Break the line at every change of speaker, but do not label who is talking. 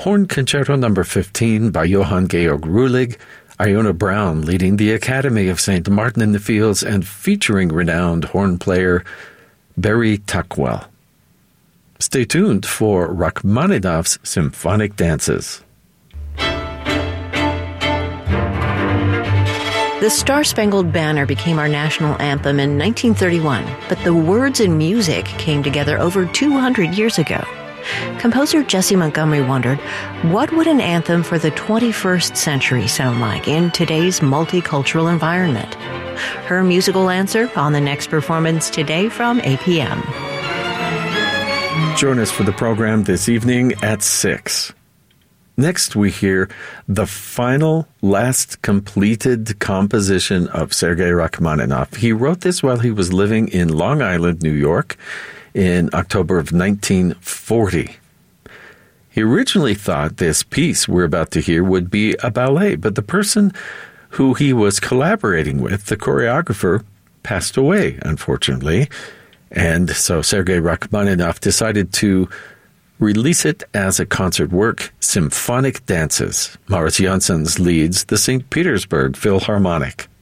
Horn Concerto No. 15 by Johann Georg Ruhlig, Iona Brown leading the Academy of St. Martin-in-the-Fields and featuring renowned horn player Barry Tuckwell. Stay tuned for Rachmaninoff's Symphonic Dances.
The Star-Spangled Banner became our national anthem in 1931, but the words and music came together over 200 years ago. Composer Jessie Montgomery wondered, what would an anthem for the 21st century sound like in today's multicultural environment? Her musical answer on the next performance today from APM.
Join us for the program this evening at 6. Next, we hear the final, last completed composition of Sergei Rachmaninoff. He wrote this while he was living in Long Island, New York, in October of 1940. He originally thought this piece we're about to hear would be a ballet, but the person who he was collaborating with, the choreographer, passed away, unfortunately. And so Sergei Rachmaninoff decided to release it as a concert work, Symphonic Dances. Maurice Janssens leads the St. Petersburg Philharmonic.